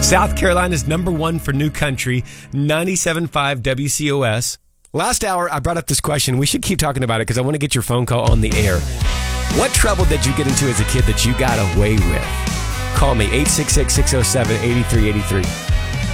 South Carolina's number one for new country, 97.5 WCOS. Last hour, I brought up this question. We should keep talking about it because I want to get your phone call on the air. What trouble did you get into as a kid that you got away with? Call me, 866-607-8383.